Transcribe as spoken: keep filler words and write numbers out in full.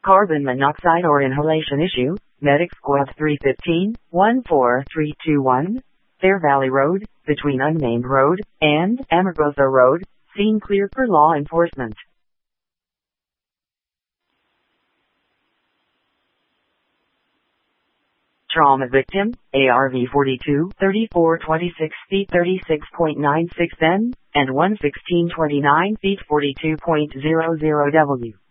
carbon monoxide or inhalation issue, Medic Squad three fifteen, one four three two one, Fair Valley Road, between Unnamed Road and Amargosa Road, scene clear for law enforcement. Trauma victim, A R V forty-two, thirty-four twenty-six feet thirty-six point nine six N, and one sixteen twenty-nine feet forty-two point zero zero W.